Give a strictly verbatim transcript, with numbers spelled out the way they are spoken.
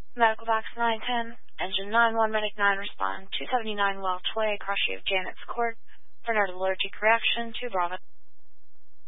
Medical Box nine ten, Engine nine one, Medic nine, respond. two seventy-nine Welch Way, Cross Street of Janet's Court, for an allergic reaction to Bravo.